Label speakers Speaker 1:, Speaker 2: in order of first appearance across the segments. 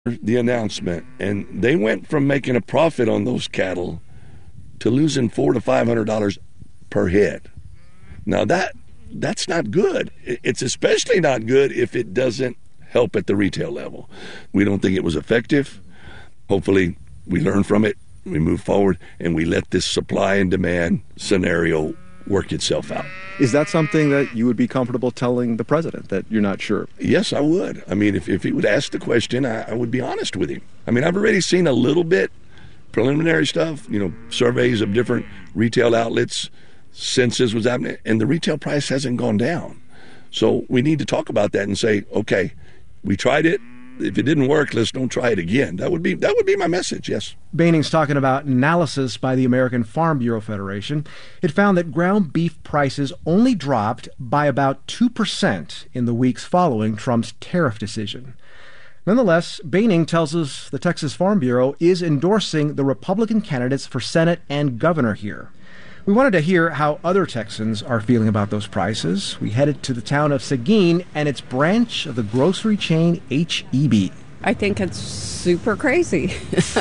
Speaker 1: the announcement, and they went from making a profit on those cattle to losing $400 to $500 per head. Now that's not good. It's especially not good if it doesn't help at the retail level. We don't think it was effective. Hopefully we learn from it, we move forward, and we let this supply and demand scenario work itself out.
Speaker 2: Is that something that you would be comfortable telling the president, that you're not sure?
Speaker 1: Yes, I would. I mean, if he would ask the question, I would be honest with him. I mean, I've already seen a little bit, preliminary stuff, surveys of different retail outlets, census was happening, and the retail price hasn't gone down. So we need to talk about that and say, okay, we tried it. If it didn't work, let's don't try it again. That would be my message, yes.
Speaker 3: Baining's talking about analysis by the American Farm Bureau Federation. It found that ground beef prices only dropped by about 2% in the weeks following Trump's tariff decision. Nonetheless, Baining tells us the Texas Farm Bureau is endorsing the Republican candidates for Senate and governor here. We wanted to hear how other Texans are feeling about those prices. We headed to the town of Seguin and its branch of the grocery chain H-E-B.
Speaker 4: I think it's super crazy.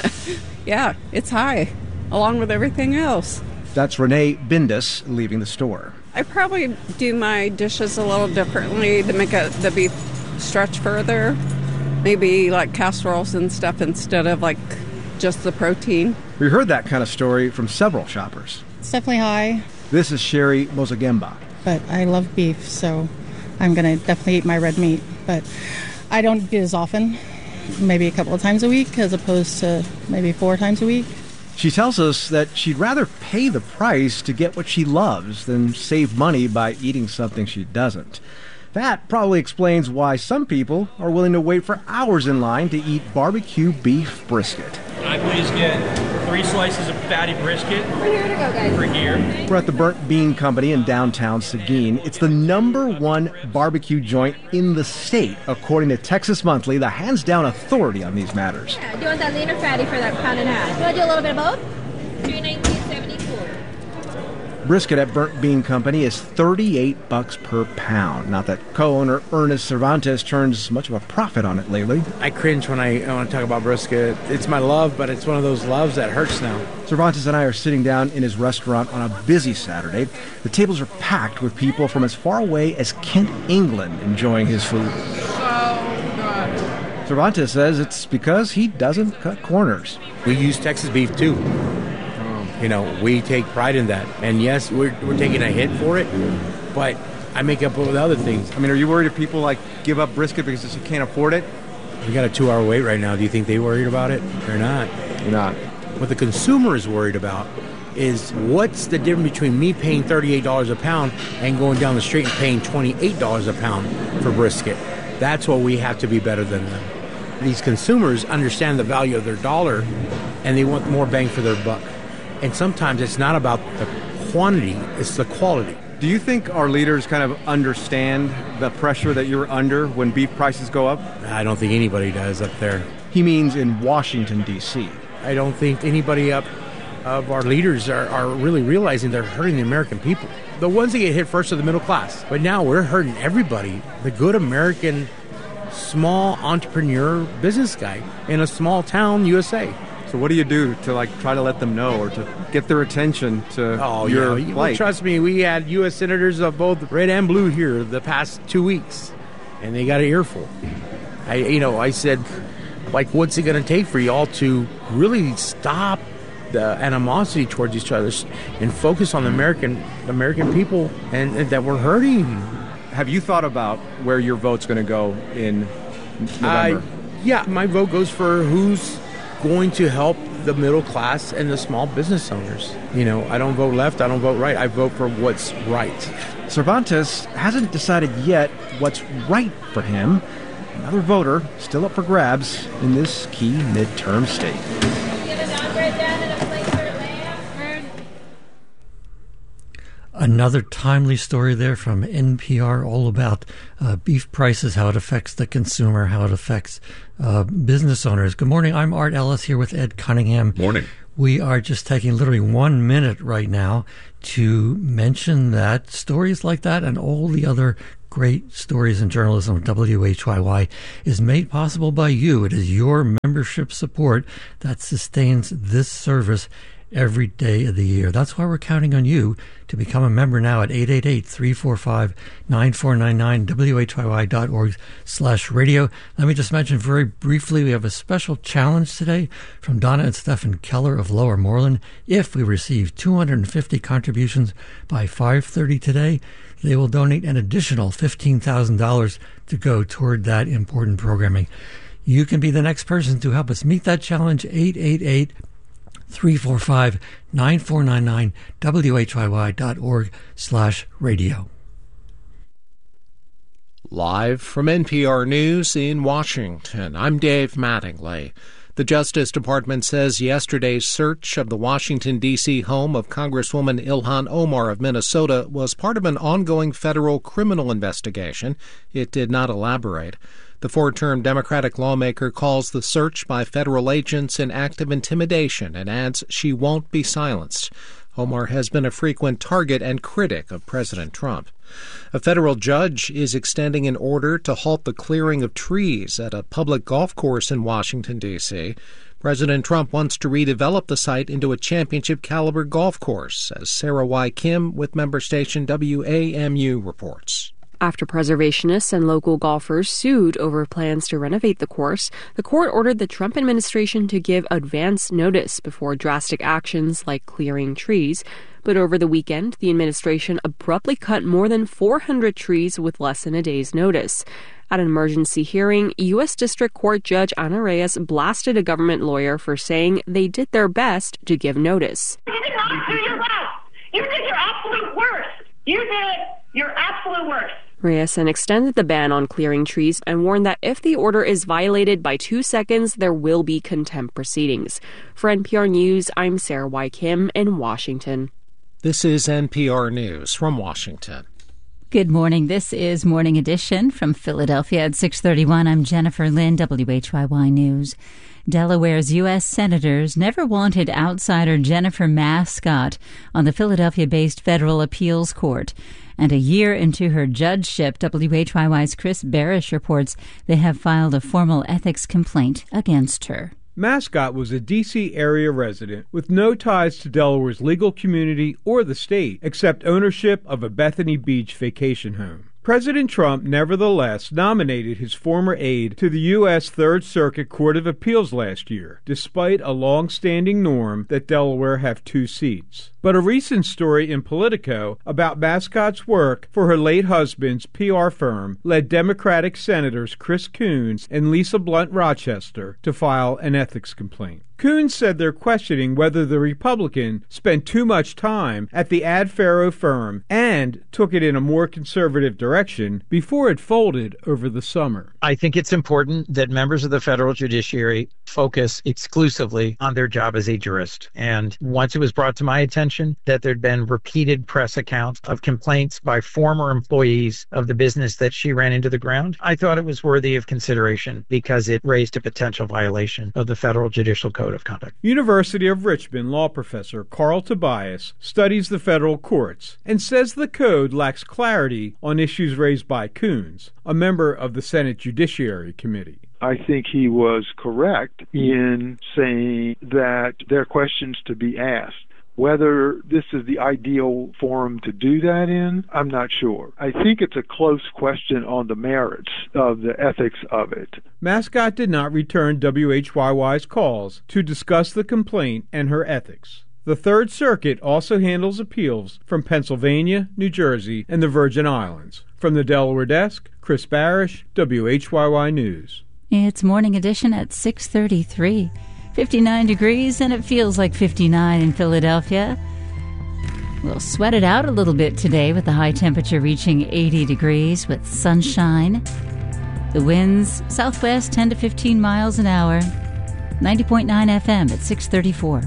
Speaker 4: Yeah, it's high, along with everything else.
Speaker 3: That's Renee Bindus leaving the store.
Speaker 4: I probably do my dishes a little differently to make the beef stretch further. Maybe like casseroles and stuff instead of like just the protein.
Speaker 3: We heard that kind of story from several shoppers.
Speaker 5: It's definitely high.
Speaker 3: This is Sherry Mozagemba.
Speaker 5: But I love beef, so I'm going to definitely eat my red meat. But I don't eat it as often, maybe a couple of times a week as opposed to maybe 4 times a week.
Speaker 3: She tells us that she'd rather pay the price to get what she loves than save money by eating something she doesn't. That probably explains why some people are willing to wait for hours in line to eat barbecue beef brisket.
Speaker 6: Can I please get 3 slices of fatty brisket?
Speaker 4: We're here to go, guys.
Speaker 6: For here.
Speaker 3: We're at the Burnt Bean Company in downtown Seguin. It's the #1 barbecue joint in the state, according to Texas Monthly, the hands-down authority on these matters.
Speaker 7: Yeah, do you want that lean or fatty for that pound and a half? You want to do a little bit of both? $319.74.
Speaker 3: Brisket at Burnt Bean Company is $38 per pound. Not that co-owner Ernest Cervantes turns much of a profit on it lately.
Speaker 8: I cringe when I want to talk about brisket. It's my love, but it's one of those loves that hurts now.
Speaker 3: Cervantes and I are sitting down in his restaurant on a busy Saturday. The tables are packed with people from as far away as Kent, England, enjoying his food.
Speaker 8: So good.
Speaker 3: Cervantes says it's because he doesn't cut corners.
Speaker 8: We use Texas beef, too. We take pride in that. And yes, we're taking a hit for it, but I make up with other things.
Speaker 2: I mean, are you worried if people give up brisket because you can't afford it?
Speaker 8: We got a 2-hour wait right now. Do you think they're worried about it? They're not.
Speaker 2: You're not.
Speaker 8: What the consumer is worried about is what's the difference between me paying $38 a pound and going down the street and paying $28 a pound for brisket. That's what we have to be better than them. These consumers understand the value of their dollar, and they want more bang for their buck. And sometimes it's not about the quantity, it's the quality.
Speaker 2: Do you think our leaders kind of understand the pressure that you're under when beef prices go up?
Speaker 8: I don't think anybody does up there.
Speaker 3: He means in Washington, D.C.
Speaker 8: I don't think anybody up of our leaders are really realizing they're hurting the American people. The ones that get hit first are the middle class. But now we're hurting everybody. The good American small entrepreneur business guy in a small town, USA.
Speaker 2: So what do you do to try to let them know or to get their attention to your plight?
Speaker 8: Well, trust me, we had U.S. senators of both red and blue here the past 2 weeks, and they got an earful. I said, what's it going to take for y'all to really stop the animosity towards each other and focus on the American people and that we're hurting?
Speaker 2: Have you thought about where your vote's going to go in November?
Speaker 8: Yeah, my vote goes for who's going to help the middle class and the small business owners. I don't vote left, I don't vote right, I vote for what's right.
Speaker 3: Cervantes hasn't decided yet what's right for him. Another voter still up for grabs in this key midterm state.
Speaker 9: Another timely story there from NPR, all about beef prices, how it affects the consumer, how it affects business owners. Good morning. I'm Art Ellis here with Ed Cunningham.
Speaker 1: Morning.
Speaker 9: We are just taking literally 1 minute right now to mention that stories like that and all the other great stories and journalism of WHYY is made possible by you. It is your membership support that sustains this service every day of the year. That's why we're counting on you to become a member now at 888-345-9499, WHYY.org/radio. Let me just mention very briefly, we have a special challenge today from Donna and Stephen Keller of Lower Moreland. If we receive 250 contributions by 5:30 today, they will donate an additional $15,000 to go toward that important programming. You can be the next person to help us meet that challenge. 888-345-9499, WHYY.org/radio.
Speaker 10: Live from NPR News in Washington, I'm Dave Mattingly. The Justice Department says yesterday's search of the Washington, D.C. home of Congresswoman Ilhan Omar of Minnesota was part of an ongoing federal criminal investigation. It did not elaborate. The four-term Democratic lawmaker calls the search by federal agents an act of intimidation and adds she won't be silenced. Omar has been a frequent target and critic of President Trump. A federal judge is extending an order to halt the clearing of trees at a public golf course in Washington, D.C. President Trump wants to redevelop the site into a championship-caliber golf course, as Sarah Y. Kim with member station WAMU reports.
Speaker 11: After preservationists and local golfers sued over plans to renovate the course, the court ordered the Trump administration to give advance notice before drastic actions like clearing trees. But over the weekend, the administration abruptly cut more than 400 trees with less than a day's notice. At an emergency hearing, U.S. District Court Judge Ana Reyes blasted a government lawyer for saying they did their best to give notice.
Speaker 12: You did not do your best. You did your absolute worst. You did your absolute worst.
Speaker 11: Reyes then extended the ban on clearing trees and warned that if the order is violated by 2 seconds, there will be contempt proceedings. For NPR News, I'm Sarah Y. Kim in Washington.
Speaker 10: This is NPR News from Washington.
Speaker 13: Good morning. This is Morning Edition from Philadelphia at 6:31. I'm Jennifer Lynn, WHYY News. Delaware's U.S. senators never wanted outsider Jennifer Mascott on the Philadelphia-based Federal Appeals Court. And a year into her judgeship, WHYY's Chris Barish reports they have filed a formal ethics complaint against her.
Speaker 14: Mascott was a D.C. area resident with no ties to Delaware's legal community or the state, except ownership of a Bethany Beach vacation home. President Trump nevertheless nominated his former aide to the U.S. Third Circuit Court of Appeals last year, despite a long-standing norm that Delaware have 2 seats. But a recent story in Politico about Mascott's work for her late husband's PR firm led Democratic Senators Chris Coons and Lisa Blunt Rochester to file an ethics complaint. Coons said they're questioning whether the Republican spent too much time at the Ad Faro firm and took it in a more conservative direction before it folded over the summer.
Speaker 15: I think it's important that members of the federal judiciary focus exclusively on their job as a jurist. And once it was brought to my attention that there'd been repeated press accounts of complaints by former employees of the business that she ran into the ground, I thought it was worthy of consideration because it raised a potential violation of the federal judicial code of conduct.
Speaker 14: University of Richmond law professor Carl Tobias studies the federal courts and says the code lacks clarity on issues raised by Coons, a member of the Senate Judiciary Committee.
Speaker 16: I think he was correct in saying that there are questions to be asked. Whether this is the ideal forum to do that in, I'm not sure. I think it's a close question on the merits of the ethics of it.
Speaker 14: Mascott did not return WHYY's calls to discuss the complaint and her ethics. The Third Circuit also handles appeals from Pennsylvania, New Jersey, and the Virgin Islands. From the Delaware desk, Chris Barish, WHYY News.
Speaker 13: It's Morning Edition at 6:33. 59 degrees, and it feels like 59 in Philadelphia. We'll sweat it out a little bit today with the high temperature reaching 80 degrees with sunshine. The winds southwest 10 to 15 miles an hour. 90.9 FM at 6:34.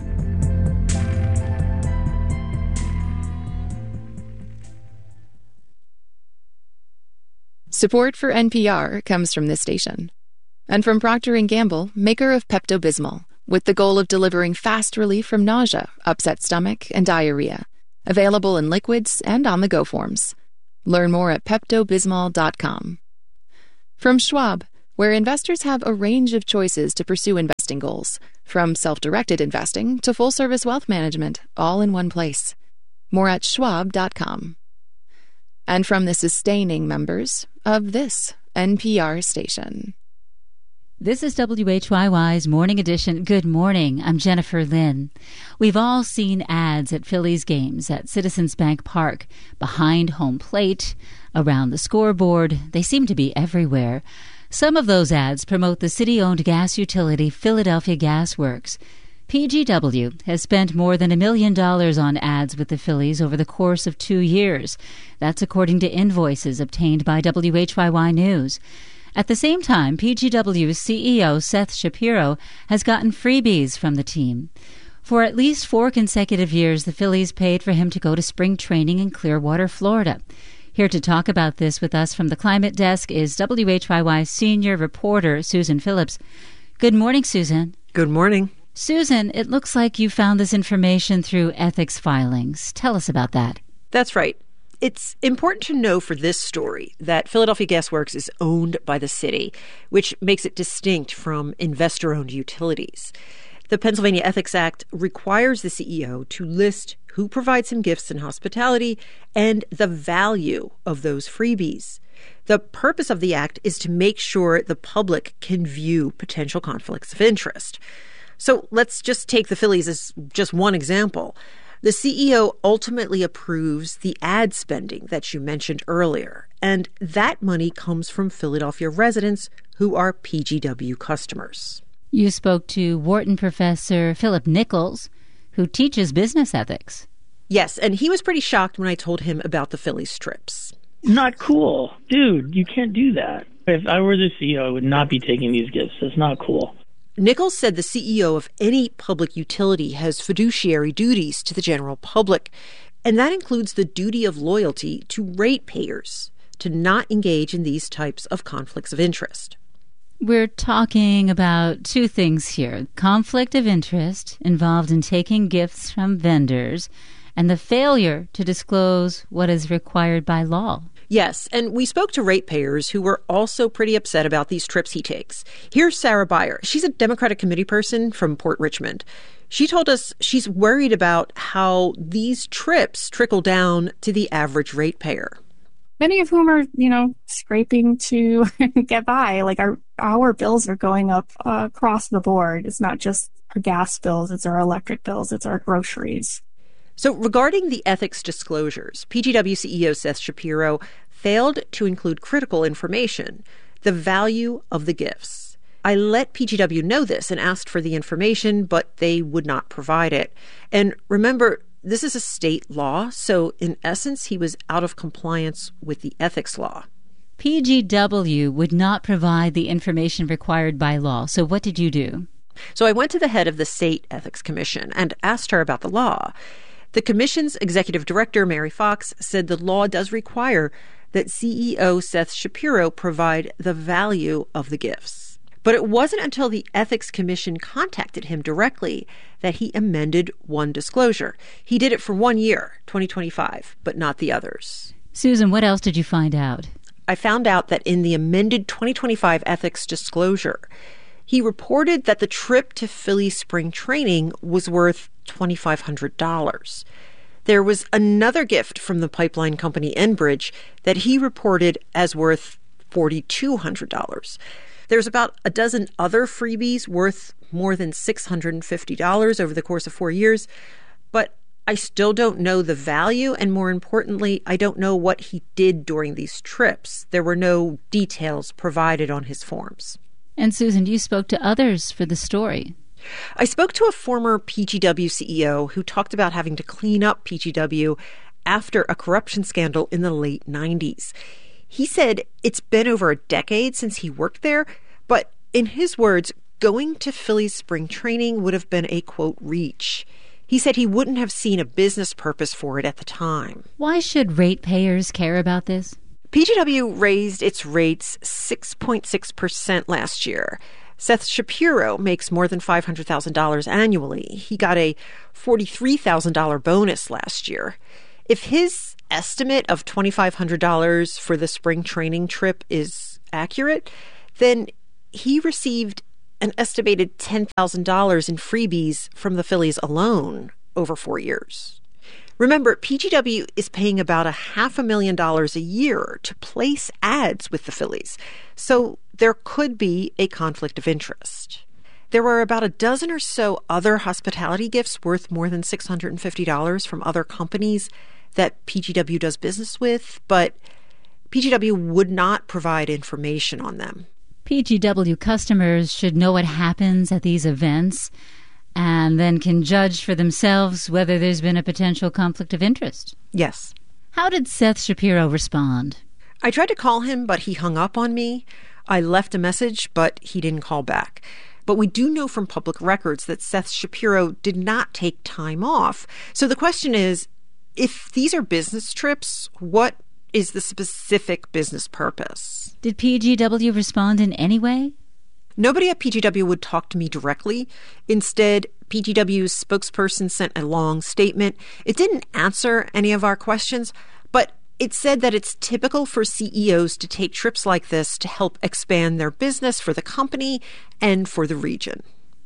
Speaker 17: Support for NPR comes from this station. And from Procter & Gamble, maker of Pepto-Bismol, with the goal of delivering fast relief from nausea, upset stomach, and diarrhea. Available in liquids and on-the-go forms. Learn more at PeptoBismol.com. From Schwab, where investors have a range of choices to pursue investing goals, from self-directed investing to full-service wealth management, all in one place. More at Schwab.com. And from the sustaining members of this NPR station.
Speaker 13: This is WHYY's Morning Edition. Good morning. I'm Jennifer Lynn. We've all seen ads at Phillies games at Citizens Bank Park, behind home plate, around the scoreboard. They seem to be everywhere. Some of those ads promote the city-owned gas utility Philadelphia Gas Works. PGW has spent more than $1 million on ads with the Phillies over the course of 2 years. That's according to invoices obtained by WHYY News. At the same time, PGW's CEO Seth Shapiro has gotten freebies from the team. For at least 4 consecutive years, the Phillies paid for him to go to spring training in Clearwater, Florida. Here to talk about this with us from the Climate Desk is WHYY senior reporter Susan Phillips. Good morning, Susan.
Speaker 18: Good morning.
Speaker 13: Susan, it looks like you found this information through ethics filings. Tell us about that.
Speaker 18: That's right. It's important to know for this story that Philadelphia Gas Works is owned by the city, which makes it distinct from investor-owned utilities. The Pennsylvania Ethics Act requires the CEO to list who provides him gifts and hospitality and the value of those freebies. The purpose of the act is to make sure the public can view potential conflicts of interest. So let's just take the Phillies as just one example. The CEO ultimately approves the ad spending that you mentioned earlier, and that money comes from Philadelphia residents who are PGW customers.
Speaker 13: You spoke to Wharton professor Philip Nichols, who teaches business ethics.
Speaker 18: Yes, and he was pretty shocked when I told him about the Phillies trips.
Speaker 19: Not cool. Dude, you can't do that. If I were the CEO, I would not be taking these gifts. That's not cool.
Speaker 18: Nichols said the CEO of any public utility has fiduciary duties to the general public, and that includes the duty of loyalty to ratepayers to not engage in these types of conflicts of interest.
Speaker 13: We're talking about 2 things here. Conflict of interest involved in taking gifts from vendors and the failure to disclose what is required by law.
Speaker 18: Yes, and we spoke to ratepayers who were also pretty upset about these trips he takes. Here's Sarah Beyer. She's a Democratic committee person from Port Richmond. She told us she's worried about how these trips trickle down to the average ratepayer.
Speaker 20: Many of whom are, scraping to get by. Like our bills are going up across the board. It's not just our gas bills, it's our electric bills, it's our groceries.
Speaker 18: So regarding the ethics disclosures, PGW CEO Seth Shapiro failed to include critical information, the value of the gifts. I let PGW know this and asked for the information, but they would not provide it. And remember, this is a state law, so in essence, he was out of compliance with the ethics law.
Speaker 13: PGW would not provide the information required by law, so what did you do?
Speaker 18: So I went to the head of the State Ethics Commission and asked her about the law. The commission's executive director, Mary Fox, said the law does require that CEO Seth Shapiro provide the value of the gifts. But it wasn't until the Ethics Commission contacted him directly that he amended one disclosure. He did it for 1 year, 2025, but not the others.
Speaker 13: Susan, what else did you find out?
Speaker 18: I found out that in the amended 2025 ethics disclosure, he reported that the trip to Philly spring training was worth $2,500. There was another gift from the pipeline company Enbridge that he reported as worth $4,200. There's about a dozen other freebies worth more than $650 over the course of 4 years, but I still don't know the value, and more importantly, I don't know what he did during these trips. There were no details provided on his forms.
Speaker 13: And Susan, you spoke to others for the story.
Speaker 18: I spoke to a former PGW CEO who talked about having to clean up PGW after a corruption scandal in the late 90s. He said it's been over a decade since he worked there, but in his words, going to Philly's spring training would have been a, quote, reach. He said he wouldn't have seen a business purpose for it at the time.
Speaker 13: Why should ratepayers care about this?
Speaker 18: PGW raised its rates 6.6% last year. Seth Shapiro makes more than $500,000 annually. He got a $43,000 bonus last year. If his estimate of $2,500 for the spring training trip is accurate, then he received an estimated $10,000 in freebies from the Phillies alone over 4 years. Remember, PGW is paying about $500,000 a year to place ads with the Phillies, so there could be a conflict of interest. There were about a dozen or so other hospitality gifts worth more than $650 from other companies that PGW does business with, but PGW would not provide information on them.
Speaker 13: PGW customers should know what happens at these events and then can judge for themselves whether there's been a potential conflict of interest.
Speaker 18: Yes.
Speaker 13: How did Seth Shapiro respond?
Speaker 18: I tried to call him, but he hung up on me. I left a message, but he didn't call back. But we do know from public records that Seth Shapiro did not take time off. So the question is, if these are business trips, what is the specific business purpose?
Speaker 13: Did PGW respond in any way?
Speaker 18: Nobody at PGW would talk to me directly. Instead, PGW's spokesperson sent a long statement. It didn't answer any of our questions, but it said that it's typical for CEOs to take trips like this to help expand their business for the company and for the region.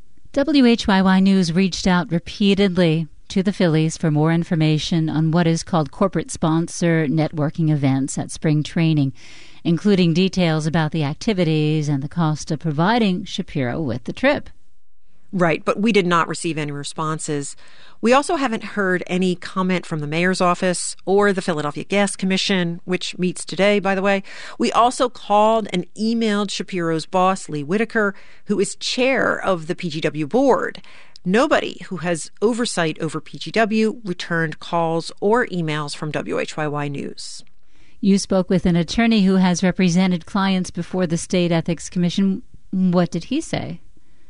Speaker 13: WHYY News reached out repeatedly to the Phillies for more information on what is called corporate sponsor networking events at spring training, including details about the activities and the cost of providing Shapiro with the trip.
Speaker 18: Right, but we did not receive any responses. We also haven't heard any comment from the mayor's office or the Philadelphia Gas Commission, which meets today, by the way. We also called and emailed Shapiro's boss, Lee Whitaker, who is chair of the PGW board. Nobody who has oversight over PGW returned calls or emails from WHYY News.
Speaker 13: You spoke with an attorney who has represented clients before the State Ethics Commission. What did he say?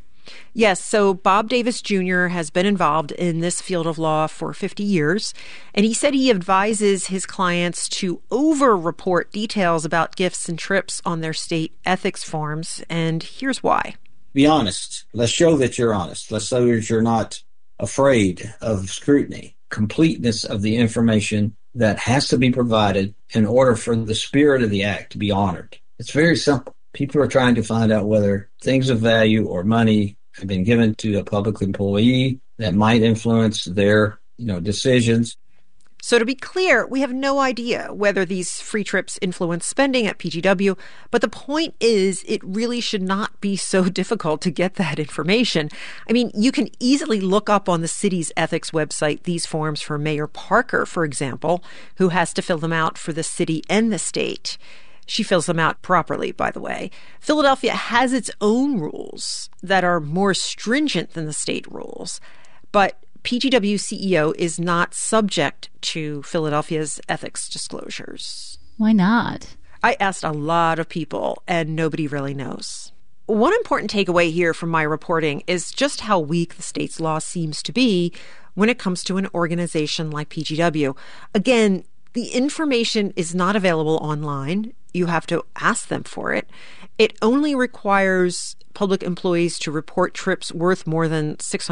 Speaker 18: Yes, so Bob Davis Jr. has been involved in this field of law for 50 years, and he said he advises his clients to over-report details about gifts and trips on their state ethics forms, and here's why.
Speaker 21: Be honest. Let's show that you're honest. Let's show that you're not afraid of scrutiny. Completeness of the information that has to be provided in order for the spirit of the act to be honored. It's very simple. People are trying to find out whether things of value or money have been given to a public employee that might influence their, decisions.
Speaker 18: So to be clear, we have no idea whether these free trips influence spending at PGW, but the point is it really should not be so difficult to get that information. I mean, you can easily look up on the city's ethics website these forms for Mayor Parker, for example, who has to fill them out for the city and the state. She fills them out properly, by the way. Philadelphia has its own rules that are more stringent than the state rules, but PGW CEO is not subject to Philadelphia's ethics disclosures.
Speaker 13: Why not?
Speaker 18: I asked a lot of people, and nobody really knows. One important takeaway here from my reporting is just how weak the state's law seems to be when it comes to an organization like PGW. Again, the information is not available online. You have to ask them for it. It only requires public employees to report trips worth more than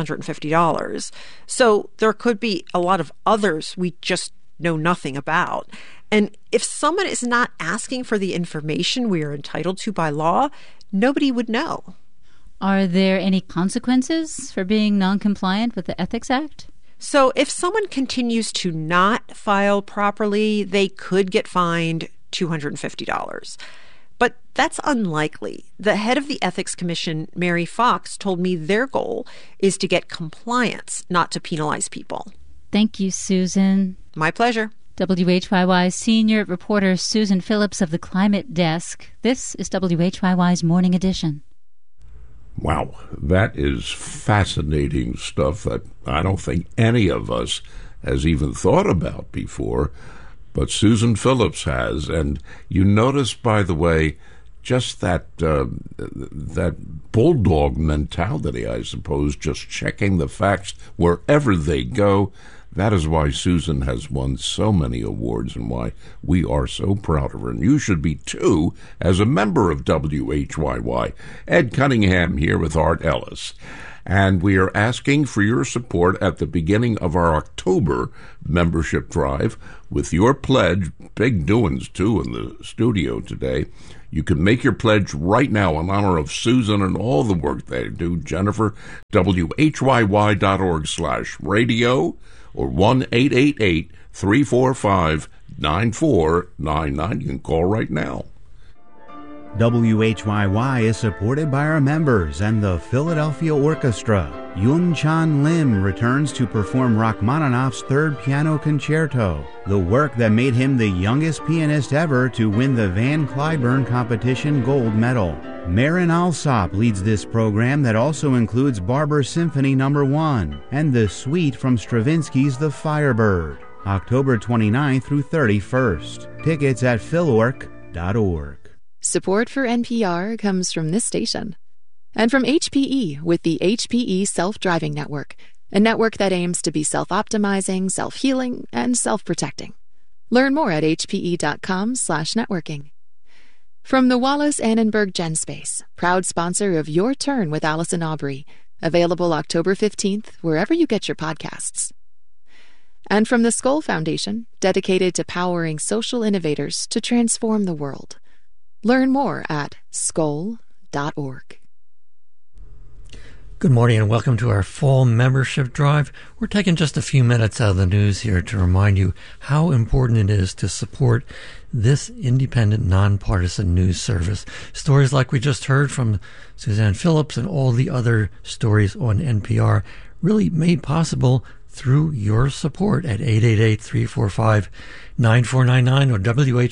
Speaker 18: $650. So there could be a lot of others we just know nothing about. And if someone is not asking for the information we are entitled to by law, nobody would know.
Speaker 13: Are there any consequences for being non-compliant with the Ethics Act?
Speaker 18: So if someone continues to not file properly, they could get fined $250. But that's unlikely. The head of the Ethics Commission, Mary Fox, told me their goal is to get compliance, not to penalize people.
Speaker 13: Thank you, Susan.
Speaker 18: My pleasure.
Speaker 13: WHYY senior reporter Susan Phillips of the Climate Desk. This is WHYY's Morning Edition.
Speaker 22: Wow, that is fascinating stuff that I don't think any of us has even thought about before, but Susan Phillips has. And you notice, by the way, just that bulldog mentality, I suppose, just checking the facts wherever they go. That is why Susan has won so many awards and why we are so proud of her. And you should be, too, as a member of WHYY. Ed Cunningham here with Art Ellis. And we are asking for your support at the beginning of our October membership drive. With your pledge, big doings too in the studio today. You can make your pledge right now in honor of Susan and all the work they do. Jennifer, WHYY.org/radio or 1-888-345-9499. You can call right now.
Speaker 4: WHYY is supported by our members and the Philadelphia Orchestra. Yun Chan Lim returns to perform Rachmaninoff's Third Piano Concerto, the work that made him the youngest pianist ever to win the Van Cliburn Competition gold medal. Marin Alsop leads this program that also includes Barber Symphony No. 1 and the suite from Stravinsky's The Firebird, October 29th through 31st. Tickets at philorc.org.
Speaker 17: Support for NPR comes from this station and from HPE with the HPE Self-Driving Network, a network that aims to be self-optimizing, self-healing, and self-protecting. Learn more at hpe.com/networking. From the Wallace Annenberg GenSpace, proud sponsor of Your Turn with Allison Aubrey, available October 15th wherever you get your podcasts. And from the Skoll Foundation, dedicated to powering social innovators to transform the world. Learn more at skoll.org.
Speaker 9: Good morning and welcome to our fall membership drive. We're taking just a few minutes out of the news here to remind you how important it is to support this independent, nonpartisan news service. Stories like we just heard from Suzanne Phillips and all the other stories on NPR really made possible through your support at 888-345-9499 or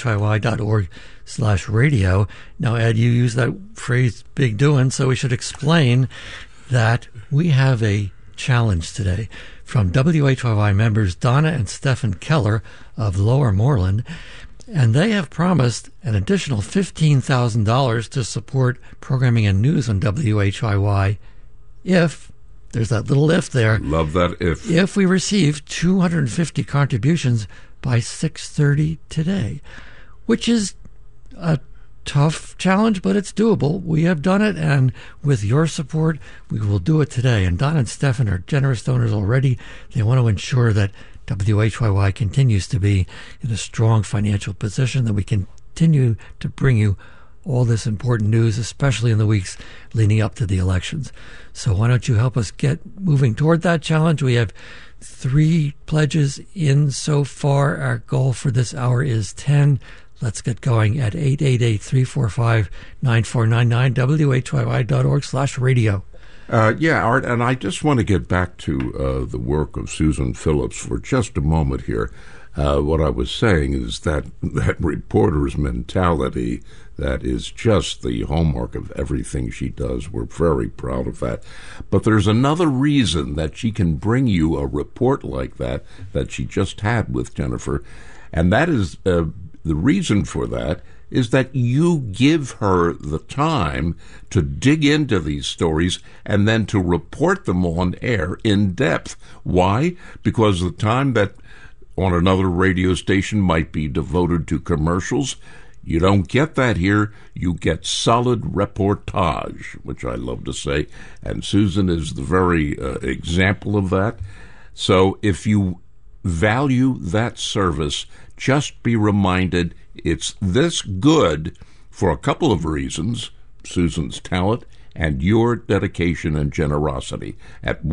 Speaker 9: WHYY.org/radio. Now, Ed, you use that phrase, big doing, so we should explain that we have a challenge today from WHYY members Donna and Stephen Keller of Lower Moreland, and they have promised an additional $15,000 to support programming and news on WHYY if, there's that little if there.
Speaker 22: Love that if.
Speaker 9: If we receive 250 contributions by 6:30 today, which is a tough challenge, but it's doable. We have done it, and with your support, we will do it today. And Don and Stefan are generous donors already. They want to ensure that WHYY continues to be in a strong financial position, that we continue to bring you all this important news, especially in the weeks leading up to the elections. So why don't you help us get moving toward that challenge? We have 3 pledges in so far. Our goal for this hour is 10. Let's get going at 888-345-9499, WHYY.org/radio.
Speaker 22: Art, and I just want to get back to the work of Susan Phillips for just a moment here. What I was saying is that reporter's mentality, that is just the hallmark of everything she does. We're very proud of that. But there's another reason that she can bring you a report like that she just had with Jennifer, and that is the reason for that is that you give her the time to dig into these stories and then to report them on air in depth. Why? Because the time that on another radio station might be devoted to commercials, you don't get that here. You get solid reportage, which I love to say, and Susan is the very example of that. So if you value that service, just be reminded it's this good for a couple of reasons: Susan's talent and your dedication and generosity. At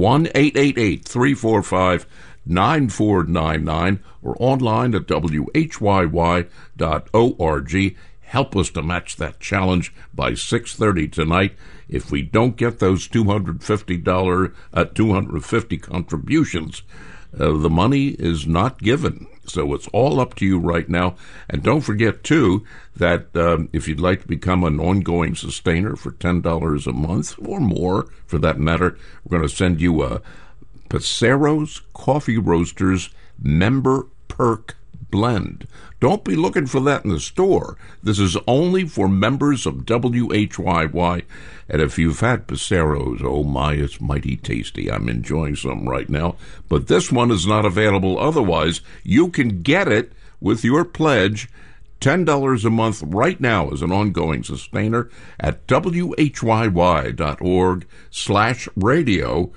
Speaker 22: 1-888-345-9499 or online at WHYY.org. Help us to match that challenge by 6:30 tonight. If we don't get those $250 contributions, the money is not given. So it's all up to you right now. And don't forget, too, that if you'd like to become an ongoing sustainer for $10 a month, or more for that matter, we're going to send you a Pacero's Coffee Roasters Member Perk Blend. Don't be looking for that in the store. This is only for members of WHYY. And if you've had Pacero's, oh my, it's mighty tasty. I'm enjoying some right now. But this one is not available otherwise. You can get it with your pledge $10 a month right now as an ongoing sustainer at whyy.org/radio,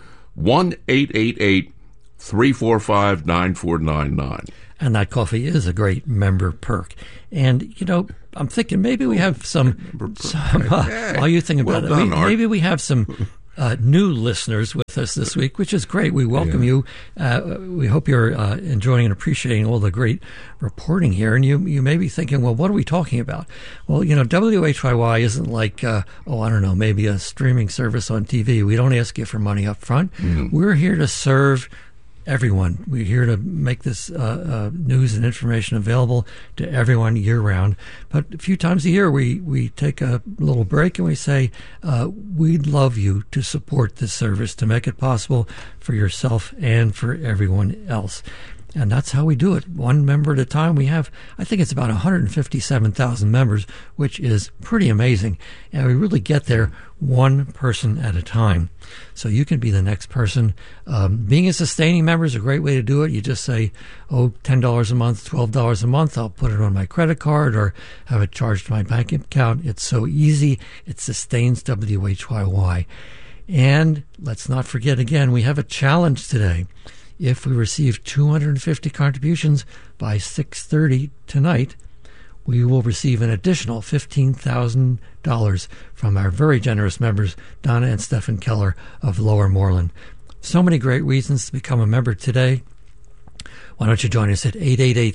Speaker 22: 1-888-345-9499.
Speaker 9: And that coffee is a great member perk. And, I'm thinking maybe we have some while you think about
Speaker 22: Well done, Art.
Speaker 9: maybe we have some new listeners with us this week, which is great. We welcome you. We hope you're enjoying and appreciating all the great reporting here. And you may be thinking, well, what are we talking about? Well, WHYY isn't like, maybe a streaming service on TV. We don't ask you for money up front. We're here to serve everyone. We're here to make this news and information available to everyone year-round. But a few times a year, we take a little break and we say, we'd love you to support this service to make it possible for yourself and for everyone else. And that's how we do it, one member at a time. We have, I think it's about 157,000 members, which is pretty amazing. And we really get there one person at a time. So you can be the next person. Being a sustaining member is a great way to do it. You just say, $10 a month, $12 a month. I'll put it on my credit card or have it charged to my bank account. It's so easy. It sustains WHYY. And let's not forget, again, we have a challenge today. If we receive 250 contributions by 6:30 tonight, we will receive an additional $15,000 from our very generous members, Donna and Stephen Keller of Lower Moreland. So many great reasons to become a member today. Why don't you join us at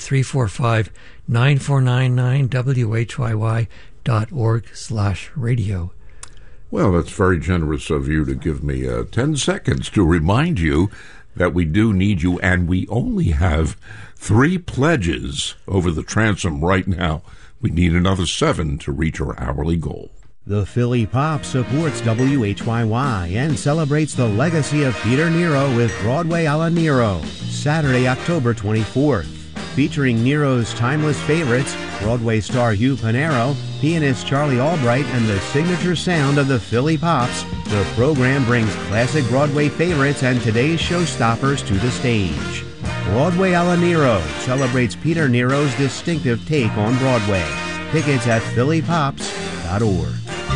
Speaker 9: 888-345-9499, whyy.org/radio.
Speaker 22: Well, that's very generous of you to give me 10 seconds to remind you that we do need you, and we only have 3 pledges over the transom right now. We need another 7 to reach our hourly goal.
Speaker 4: The Philly Pop supports WHYY and celebrates the legacy of Peter Nero with Broadway a la Nero, Saturday, October 24th. Featuring Nero's timeless favorites, Broadway star Hugh Panero, pianist Charlie Albright, and the signature sound of the Philly Pops, the program brings classic Broadway favorites and today's showstoppers to the stage. Broadway a la Nero celebrates Peter Nero's distinctive take on Broadway. Tickets at phillypops.org.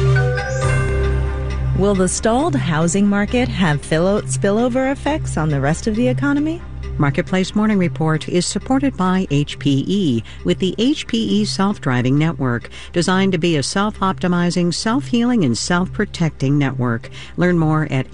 Speaker 5: Will the stalled housing market have spillover effects on the rest of the economy?
Speaker 6: Marketplace Morning Report is supported by HPE with the HPE Self-Driving Network, designed to be a self-optimizing, self-healing, and self-protecting network. Learn more at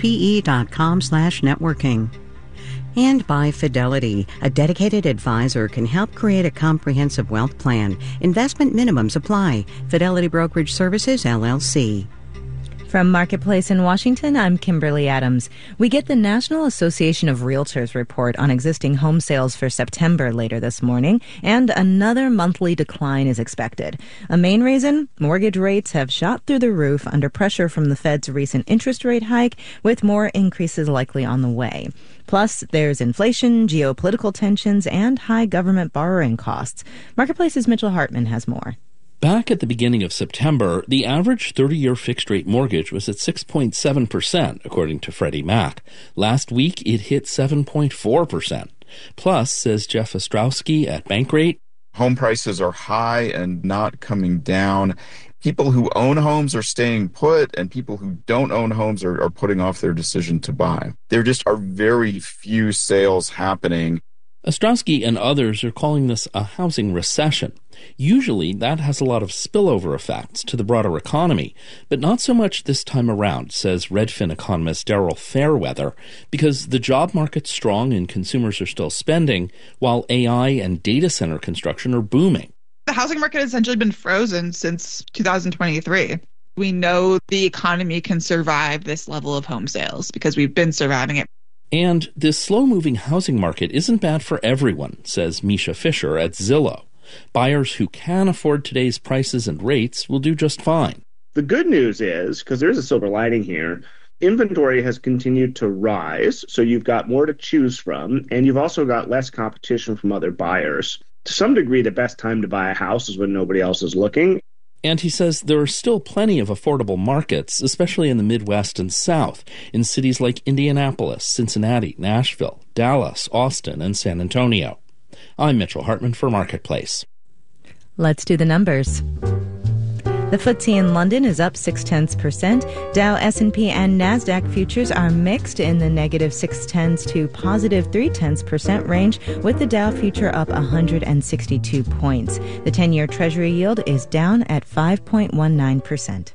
Speaker 6: hpe.com/networking. And by Fidelity, a dedicated advisor can help create a comprehensive wealth plan. Investment minimums apply. Fidelity Brokerage Services, LLC.
Speaker 5: From Marketplace in Washington, I'm Kimberly Adams. We get the National Association of Realtors report on existing home sales for September later this morning, and another monthly decline is expected. A main reason? Mortgage rates have shot through the roof under pressure from the Fed's recent interest rate hike, with more increases likely on the way. Plus, there's inflation, geopolitical tensions, and high government borrowing costs. Marketplace's Mitchell Hartman has more.
Speaker 23: Back at the beginning of September, the average 30-year fixed-rate mortgage was at 6.7%, according to Freddie Mac. Last week, it hit 7.4%. Plus, says Jeff Ostrowski at Bankrate,
Speaker 24: home prices are high and not coming down. People who own homes are staying put, and people who don't own homes are putting off their decision to buy. There just are very few sales happening.
Speaker 23: Ostrowski and others are calling this a housing recession. Usually, that has a lot of spillover effects to the broader economy, but not so much this time around, says Redfin economist Daryl Fairweather, because the job market's strong and consumers are still spending, while AI and data center construction are booming.
Speaker 25: The housing market has essentially been frozen since 2023. We know the economy can survive this level of home sales because we've been surviving it.
Speaker 23: And this slow-moving housing market isn't bad for everyone, says Misha Fisher at Zillow. Buyers who can afford today's prices and rates will do just fine.
Speaker 26: The good news is, because there's a silver lining here, inventory has continued to rise, so you've got more to choose from, and you've also got less competition from other buyers. To some degree, the best time to buy a house is when nobody else is looking.
Speaker 23: And he says there are still plenty of affordable markets, especially in the Midwest and South, in cities like Indianapolis, Cincinnati, Nashville, Dallas, Austin, and San Antonio. I'm Mitchell Hartman for Marketplace.
Speaker 5: Let's do the numbers. The FTSE in London is up 0.6%. Dow, S&P, and NASDAQ futures are mixed in the negative 0.6 to positive 0.3% range, with the Dow future up 162 points. The 10-year Treasury yield is down at 5.19%.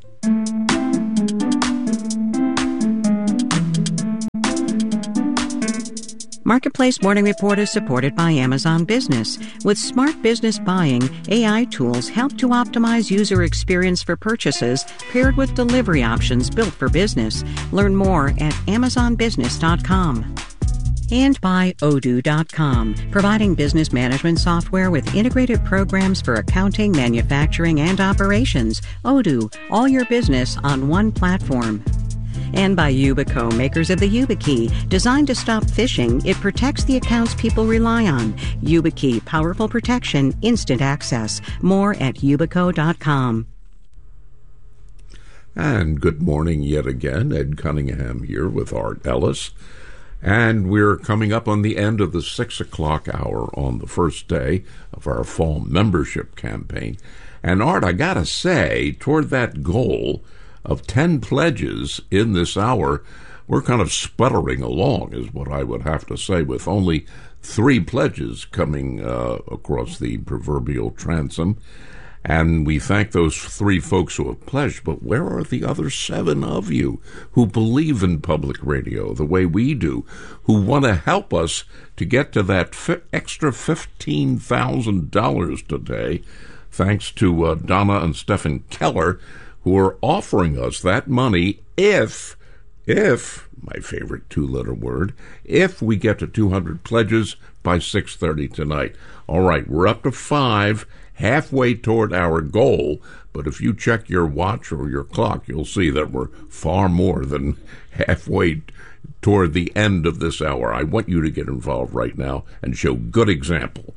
Speaker 6: Marketplace Morning Report is supported by Amazon Business. With smart business buying, AI tools help to optimize user experience for purchases, paired with delivery options built for business. Learn more at amazonbusiness.com. And by Odoo.com, providing business management software with integrated programs for accounting, manufacturing, and operations. Odoo, all your business on one platform. And by Yubico, makers of the YubiKey. Designed to stop phishing, it protects the accounts people rely on. YubiKey, powerful protection, instant access. More at Yubico.com.
Speaker 22: And good morning yet again. Ed Cunningham here with Art Ellis. And we're coming up on the end of the 6 o'clock hour on the first day of our fall membership campaign. And Art, I gotta say, toward that goal of 10 pledges in this hour, we're kind of sputtering along, is what I would have to say, with only 3 pledges coming across the proverbial transom. And we thank those 3 folks who have pledged, but where are the other 7 of you who believe in public radio the way we do, who want to help us to get to that extra $15,000 today, thanks to Donna and Stephen Keller, who are offering us that money if, my favorite 2-letter word, if we get to 200 pledges by 6:30 tonight. All right, we're up to 5, halfway toward our goal, but if you check your watch or your clock, you'll see that we're far more than halfway toward the end of this hour. I want you to get involved right now and show good example.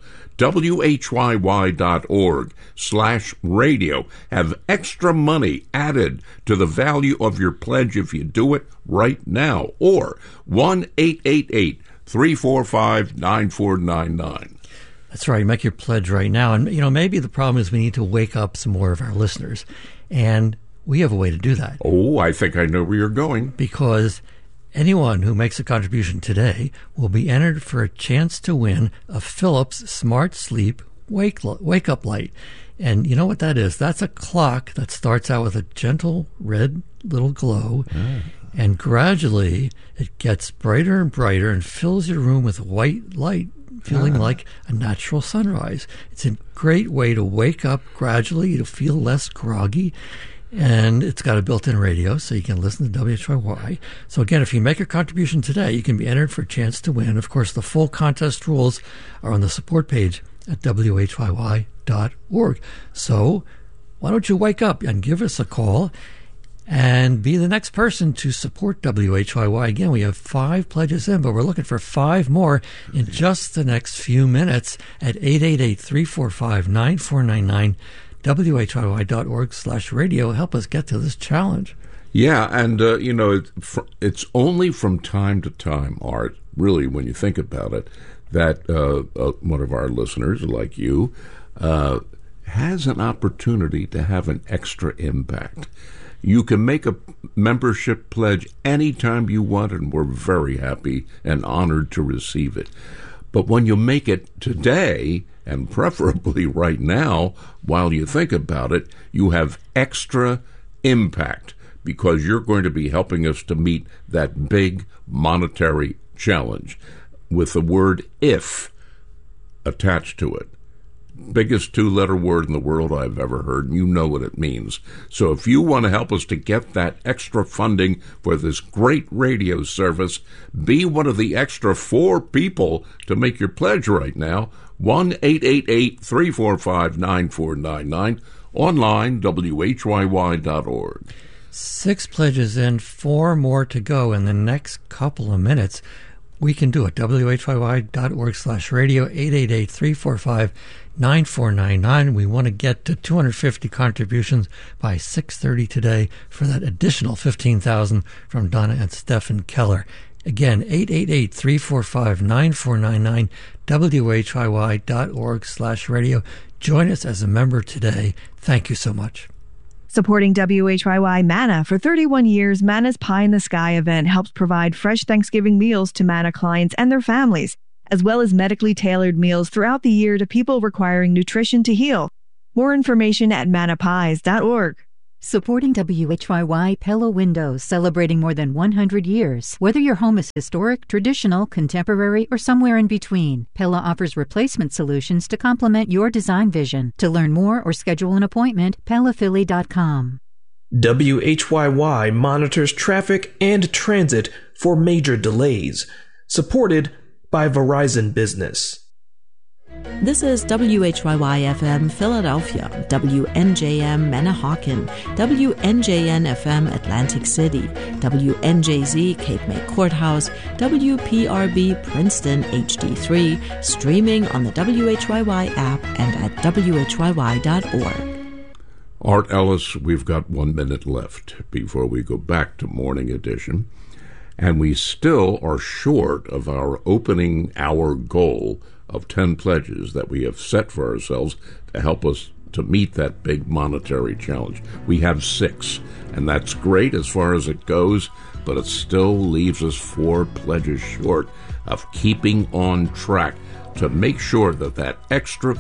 Speaker 22: WHYY.org/radio. Have extra money added to the value of your pledge if you do it right now. Or 1-888-345-9499.
Speaker 9: That's right. Make your pledge right now. And, maybe the problem is we need to wake up some more of our listeners. And we have a way to do that.
Speaker 22: Oh, I think I know where you're going.
Speaker 9: Because anyone who makes a contribution today will be entered for a chance to win a Philips Smart Sleep wake-up light. And you know what that is? That's a clock that starts out with a gentle red little glow, and gradually it gets brighter and brighter and fills your room with white light, feeling like a natural sunrise. It's a great way to wake up gradually, to feel less groggy. And it's got a built-in radio, so you can listen to WHYY. So again, if you make a contribution today, you can be entered for a chance to win. Of course, the full contest rules are on the support page at WHYY.org. So why don't you wake up and give us a call and be the next person to support WHYY. Again, we have 5 pledges in, but we're looking for 5 more in just the next few minutes at 888-345-9499. WHYY.org/radio. Help us get to this challenge.
Speaker 22: Yeah, and, it's only from time to time, Art, really, when you think about it, that one of our listeners, like you, has an opportunity to have an extra impact. You can make a membership pledge anytime you want, and we're very happy and honored to receive it. But when you make it today, and preferably right now, while you think about it, you have extra impact because you're going to be helping us to meet that big monetary challenge with the word "if" attached to it. Biggest 2-letter word in the world I've ever heard, and you know what it means. So if you want to help us to get that extra funding for this great radio service, be one of the extra 4 people to make your pledge right now. 1-888-345-9499. Online, WHYY.org.
Speaker 9: 6 pledges in, 4 more to go in the next couple of minutes. We can do it. WHYY.org/radio, 888-345-9499. We want to get to 250 contributions by 6:30 today for that additional $15,000 from Donna and Stephen Keller. Again, 888-345-9499, WHYY.org/radio. Join us as a member today. Thank you so much.
Speaker 1: Supporting WHYY Manna for 31 years, Manna's Pie in the Sky event helps provide fresh Thanksgiving meals to Manna clients and their families, as well as medically tailored meals throughout the year to people requiring nutrition to heal. More information at mannapies.org.
Speaker 2: Supporting WHYY Pella Windows, celebrating more than 100 years. Whether your home is historic, traditional, contemporary, or somewhere in between, Pella offers replacement solutions to complement your design vision. To learn more or schedule an appointment, PellaPhilly.com.
Speaker 3: WHYY monitors traffic and transit for major delays. Supported by Verizon Business.
Speaker 7: This is WHYY-FM Philadelphia, WNJM Manahawkin, WNJN-FM Atlantic City, WNJZ Cape May Courthouse, WPRB Princeton HD3, streaming on the WHYY app and at WHYY.org.
Speaker 22: Art Ellis, we've got 1 minute left before we go back to Morning Edition, and we still are short of our opening hour goal of 10 pledges that we have set for ourselves to help us to meet that big monetary challenge. We have 6, and that's great as far as it goes, but it still leaves us 4 pledges short of keeping on track to make sure that that extra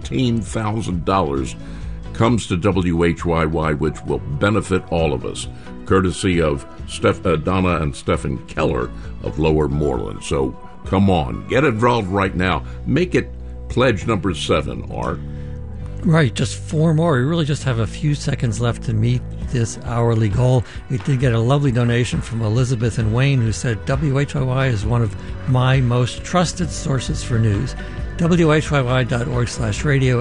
Speaker 22: $15,000 comes to WHYY, which will benefit all of us, courtesy of Donna and Stephen Keller of Lower Moreland. So come on, get involved right now. Make it pledge number 7, Art.
Speaker 9: Right, just 4 more. We really just have a few seconds left to meet this hourly goal. We did get a lovely donation from Elizabeth and Wayne, who said WHYY is one of my most trusted sources for news. WHYY.org/radio,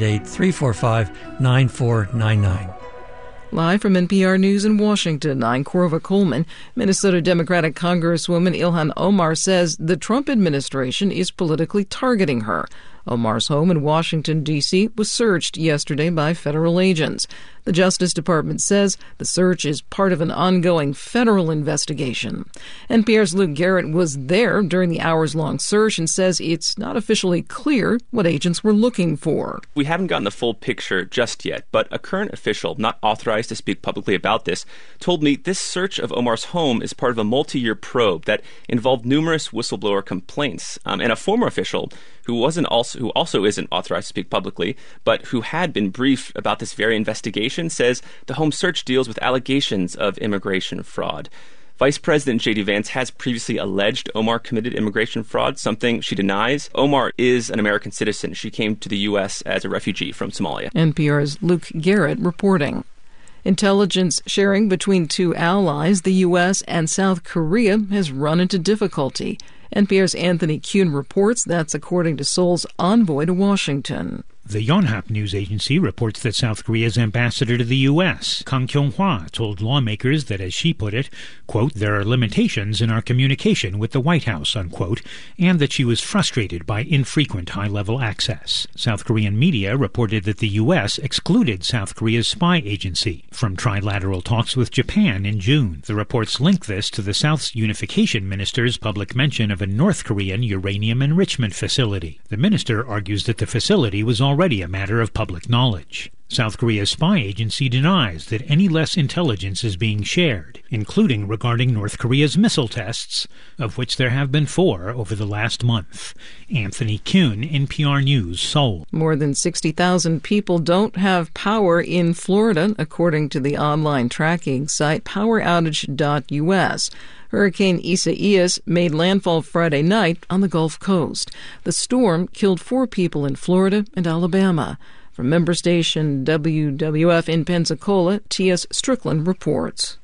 Speaker 9: 888-345-9499.
Speaker 8: Live from NPR News in Washington, I'm Corva Coleman. Minnesota Democratic Congresswoman Ilhan Omar says the Trump administration is politically targeting her. Omar's home in Washington, D.C. was searched yesterday by federal agents. The Justice Department says the search is part of an ongoing federal investigation. NPR's Luke Garrett was there during the hours-long search and says it's not officially clear what agents were looking for.
Speaker 12: We haven't gotten the full picture just yet, but a current official, not authorized to speak publicly about this, told me this search of Omar's home is part of a multi-year probe that involved numerous whistleblower complaints. And a former official who also isn't authorized to speak publicly, but who had been briefed about this very investigation, says the home search deals with allegations of immigration fraud. Vice President J.D. Vance has previously alleged Omar committed immigration fraud, something she denies. Omar is an American citizen. She came to the U.S. as a refugee from Somalia.
Speaker 8: NPR's Luke Garrett reporting. Intelligence sharing between 2 allies, the U.S. and South Korea, has run into difficulty. NPR's Anthony Kuhn reports that's according to Seoul's envoy to Washington.
Speaker 27: The Yonhap news agency reports that South Korea's ambassador to the U.S., Kang Kyung-hwa, told lawmakers that, as she put it, quote, there are limitations in our communication with the White House, unquote, and that she was frustrated by infrequent high-level access. South Korean media reported that the U.S. excluded South Korea's spy agency from trilateral talks with Japan in June. The reports link this to the South's unification minister's public mention of a North Korean uranium enrichment facility. The minister argues that the facility was already a matter of public knowledge. South Korea's spy agency denies that any less intelligence is being shared, including regarding North Korea's missile tests, of which there have been 4 over the last month. Anthony Kuhn, NPR News, Seoul.
Speaker 8: More than 60,000 people don't have power in Florida, according to the online tracking site poweroutage.us. Hurricane Isaias made landfall Friday night on the Gulf Coast. The storm killed 4 people in Florida and Alabama. From member station WWF in Pensacola, T.S. Strickland reports.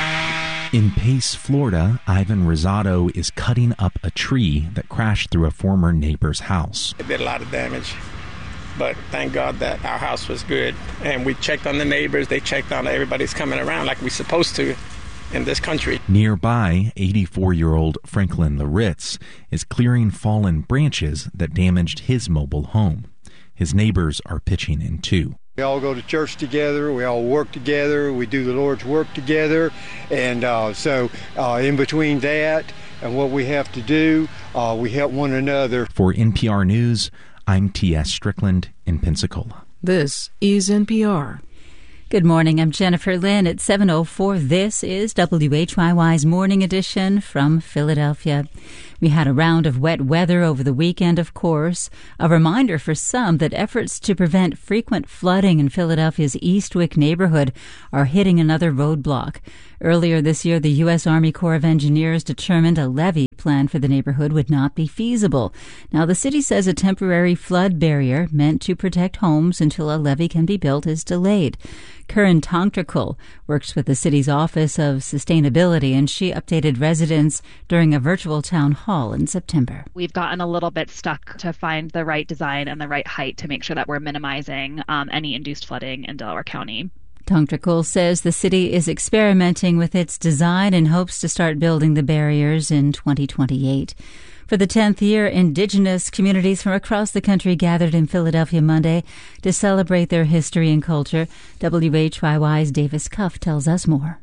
Speaker 28: In Pace, Florida, Ivan Rosado is cutting up a tree that crashed through a former neighbor's house.
Speaker 29: It did a lot of damage, but thank God that our house was good. And we checked on the neighbors. They checked on everybody's coming around like we're supposed to in this country.
Speaker 28: Nearby, 84-year-old Franklin Laritz is clearing fallen branches that damaged his mobile home. His neighbors are pitching in too.
Speaker 10: We all go to church together, we all work together, we do the Lord's work together, and so in between that and what we have to do, we help one another.
Speaker 28: For NPR News, I'm T.S. Strickland in Pensacola.
Speaker 8: This is NPR.
Speaker 13: Good morning. I'm Jennifer Lynn at 7:04. This is WHYY's Morning Edition from Philadelphia. We had a round of wet weather over the weekend, of course. A reminder for some that efforts to prevent frequent flooding in Philadelphia's Eastwick neighborhood are hitting another roadblock. Earlier this year, the U.S. Army Corps of Engineers determined a levee plan for the neighborhood would not be feasible. Now, the city says a temporary flood barrier meant to protect homes until a levee can be built is delayed. Karin Tongtrakul works with the city's Office of Sustainability, and she updated residents during a virtual town hall in September.
Speaker 11: We've gotten a little bit stuck to find the right design and the right height to make sure that we're minimizing any induced flooding in Delaware County.
Speaker 13: Tongtrakul says the city is experimenting with its design and hopes to start building the barriers in 2028. For the 10th year, indigenous communities from across the country gathered in Philadelphia Monday to celebrate their history and culture. WHYY's Davis Cuff tells us more.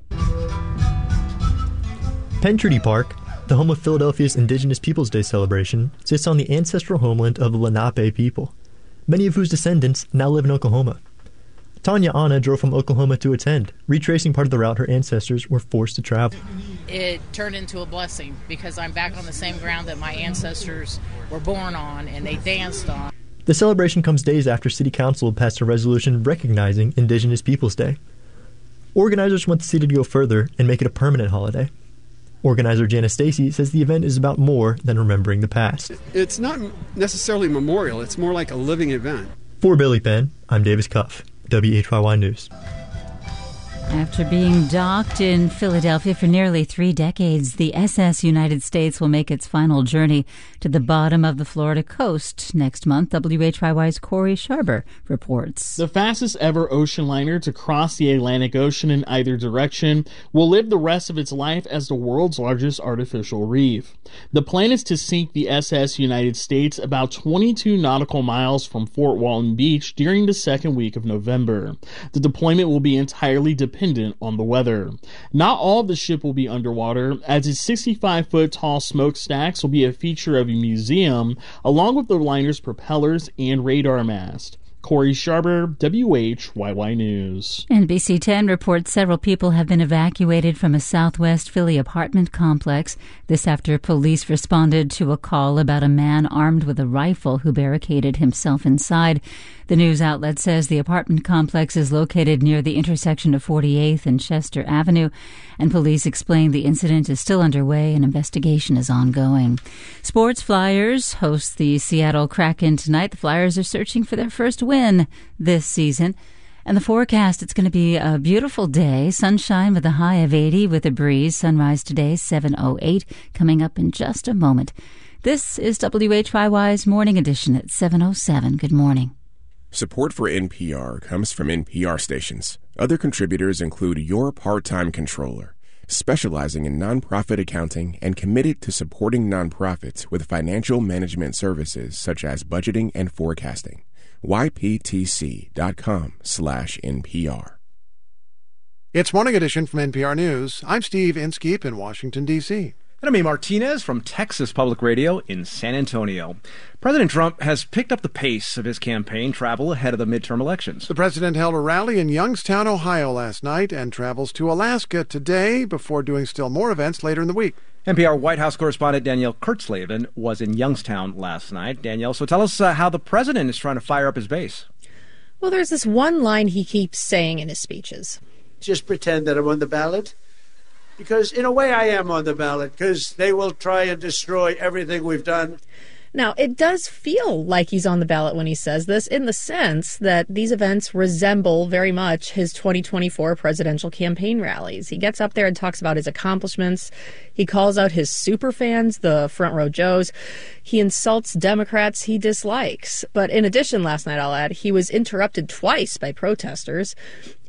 Speaker 14: Penn Treaty Park, the home of Philadelphia's Indigenous Peoples Day celebration, sits on the ancestral homeland of the Lenape people, many of whose descendants now live in Oklahoma. Tanya Anna drove from Oklahoma to attend, retracing part of the route her ancestors were forced to travel.
Speaker 15: It turned into a blessing because I'm back on the same ground that my ancestors were born on and they danced on.
Speaker 14: The celebration comes days after City Council passed a resolution recognizing Indigenous Peoples Day. Organizers want the city to go further and make it a permanent holiday. Organizer Janice Stacy says the event is about more than remembering the past.
Speaker 16: It's not necessarily memorial, it's more like a living event.
Speaker 14: For Billy Penn, I'm Davis Cuff, WHYY News.
Speaker 13: After being docked in Philadelphia for nearly 3 decades, the SS United States will make its final journey to the bottom of the Florida coast next month. WHYY's Corey Sharber reports.
Speaker 18: The fastest ever ocean liner to cross the Atlantic Ocean in either direction will live the rest of its life as the world's largest artificial reef. The plan is to sink the SS United States about 22 nautical miles from Fort Walton Beach during the second week of November. The deployment will be entirely dependent on the weather. Not all of the ship will be underwater, as its 65-foot tall smokestacks will be a feature of a museum, along with the liner's propellers and radar mast. Corey Sharber, WHYY News.
Speaker 13: NBC 10 reports several people have been evacuated from a Southwest Philly apartment complex. This after police responded to a call about a man armed with a rifle who barricaded himself inside. The news outlet says the apartment complex is located near the intersection of 48th and Chester Avenue, and police explained the incident is still underway and investigation is ongoing. Sports: Flyers host the Seattle Kraken tonight. The Flyers are searching for their first win this season. And the forecast, it's going to be a beautiful day. Sunshine with a high of 80 with a breeze. Sunrise today, 7:08, coming up in just a moment. This is WHYY's Morning Edition at 7:07. Good morning.
Speaker 19: Support for NPR comes from NPR stations. Other contributors include Your Part-Time Controller, specializing in nonprofit accounting and committed to supporting nonprofits with financial management services such as budgeting and forecasting. YPTC.com/NPR.
Speaker 20: It's Morning Edition from NPR News. I'm Steve Inskeep in Washington, D.C.
Speaker 21: And I'm Amy Martinez from Texas Public Radio in San Antonio. President Trump has picked up the pace of his campaign travel ahead of the midterm elections.
Speaker 20: The president held a rally in Youngstown, Ohio last night and travels to Alaska today before doing still more events later in the week.
Speaker 21: NPR White House correspondent Danielle Kurtzleben was in Youngstown last night. Danielle, so tell us how the president is trying to fire up his base.
Speaker 30: Well, there's this one line he keeps saying in his speeches.
Speaker 31: Just pretend that I'm on the ballot. Because in a way I am on the ballot, because they will try and destroy everything we've done.
Speaker 30: Now, it does feel like he's on the ballot when he says this, in the sense that these events resemble very much his 2024 presidential campaign rallies. He gets up there and talks about his accomplishments. He calls out his superfans, the Front Row Joes. He insults Democrats he dislikes. But in addition, last night, I'll add, he was interrupted twice by protesters.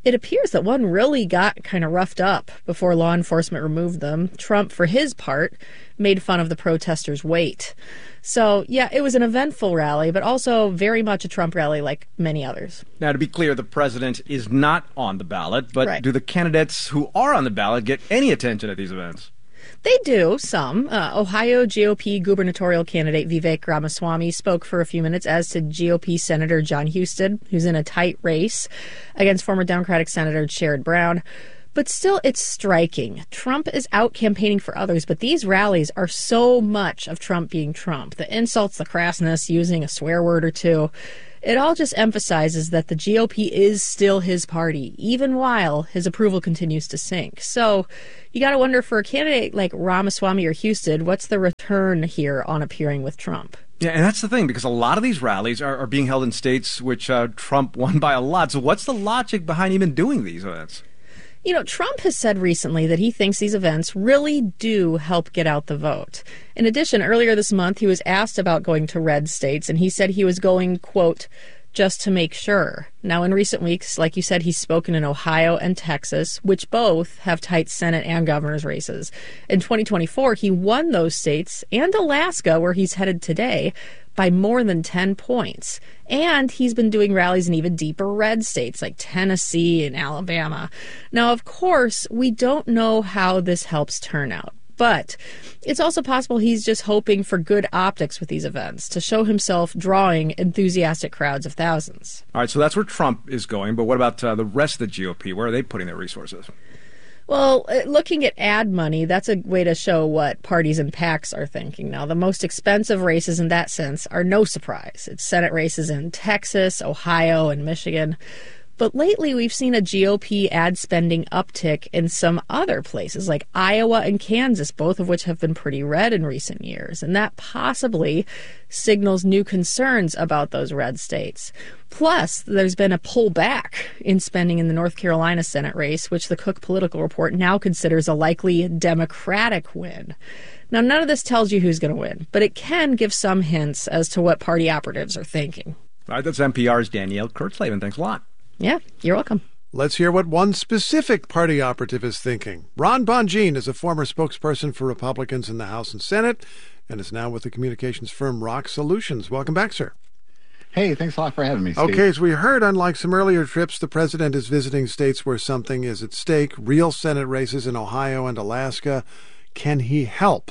Speaker 30: It appears that one really got kind of roughed up before law enforcement removed them. Trump, for his part, made fun of the protesters' weight. So, yeah, it was an eventful rally, but also very much a Trump rally like many others.
Speaker 21: Now, to be clear, the president is not on the ballot, but
Speaker 30: Right.
Speaker 21: do the candidates who are on the ballot get any attention at these events?
Speaker 30: They do, some. Ohio GOP gubernatorial candidate Vivek Ramaswamy spoke for a few minutes, as did GOP Senator John Husted, who's in a tight race against former Democratic Senator Sherrod Brown. But still, it's striking. Trump is out campaigning for others, but these rallies are so much of Trump being Trump. The insults, the crassness, using a swear word or two. It all just emphasizes that the GOP is still his party, even while his approval continues to sink. So you got to wonder, for a candidate like Ramaswamy or Husted, what's the return here on appearing with Trump?
Speaker 21: Yeah, and that's the thing, because a lot of these rallies are being held in states which Trump won by a lot. So what's the logic behind even doing these events?
Speaker 30: You know, Trump has said recently that he thinks these events really do help get out the vote. In addition, earlier this month, he was asked about going to red states, and he said he was going, quote, just to make sure. Now, in recent weeks, like you said, he's spoken in Ohio and Texas, which both have tight Senate and governor's races. In 2024, he won those states, and Alaska, where he's headed today, by more than 10 points. And he's been doing rallies in even deeper red states like Tennessee and Alabama. Now, of course, we don't know how this helps turnout. But it's also possible he's just hoping for good optics with these events to show himself drawing enthusiastic crowds of thousands.
Speaker 21: All right, so that's where Trump is going. But what about the rest of the GOP? Where are they putting their resources?
Speaker 30: Well, looking at ad money, that's a way to show what parties and PACs are thinking. Now, the most expensive races in that sense are no surprise. It's Senate races in Texas, Ohio, and Michigan. But lately, we've seen a GOP ad spending uptick in some other places like Iowa and Kansas, both of which have been pretty red in recent years. And that possibly signals new concerns about those red states. Plus, there's been a pullback in spending in the North Carolina Senate race, which the Cook Political Report now considers a likely Democratic win. Now, none of this tells you who's going to win, but it can give some hints as to what party operatives are thinking.
Speaker 21: All right, that's NPR's Danielle Kurtzleben. Thanks a lot.
Speaker 30: Yeah, you're welcome.
Speaker 20: Let's hear what one specific party operative is thinking. Ron Bonjean is a former spokesperson for Republicans in the House and Senate and is now with the communications firm Rock Solutions. Welcome back, sir.
Speaker 1: Hey, thanks a lot for having me, Steve.
Speaker 20: Okay, as we heard, unlike some earlier trips, the president is visiting states where something is at stake, real Senate races in Ohio and Alaska. Can he help?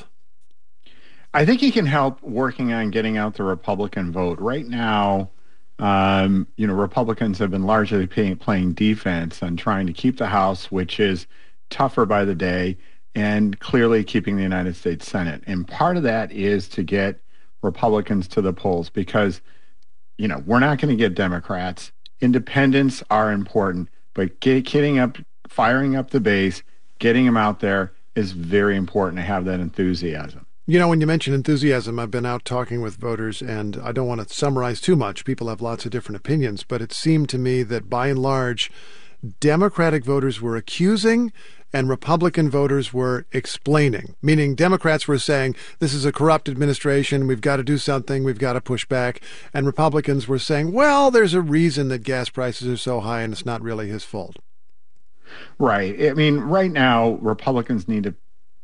Speaker 1: I think he can help working on getting out the Republican vote. Right now, Republicans have been largely playing defense and trying to keep the House, which is tougher by the day, and clearly keeping the United States Senate. And part of that is to get Republicans to the polls because, we're not going to get Democrats. Independents are important, but firing up the base, getting them out there is very important to have that enthusiasm.
Speaker 20: When you mention enthusiasm, I've been out talking with voters, and I don't want to summarize too much. People have lots of different opinions, but it seemed to me that by and large, Democratic voters were accusing and Republican voters were explaining, meaning Democrats were saying, this is a corrupt administration, we've got to do something, we've got to push back. And Republicans were saying, well, there's a reason that gas prices are so high and it's not really his fault.
Speaker 1: Right. I mean, right now, Republicans need